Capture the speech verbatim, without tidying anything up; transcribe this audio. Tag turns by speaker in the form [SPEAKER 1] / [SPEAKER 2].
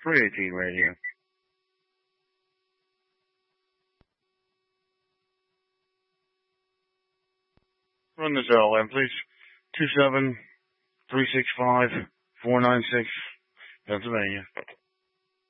[SPEAKER 1] three eighteen radio. Run this L M, please. Two seven three six five four nine six, Pennsylvania.